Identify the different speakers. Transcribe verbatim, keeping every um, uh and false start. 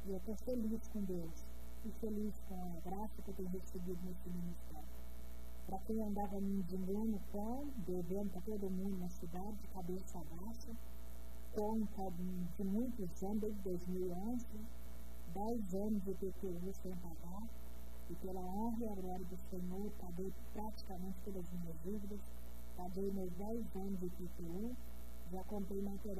Speaker 1: E eu estou feliz com Deus, e feliz com a graça que eu tenho recebido nesse ministério. Para quem andava me indigando pão, devendo para todo mundo na cidade, de cabeça baixa, conta de muitos anos, desde dois mil e onze, dez anos de I P T U sem pagar, e pela honra e a glória do Senhor, paguei praticamente todas as minhas dívidas, paguei meus dez anos de I P T U, já comprei material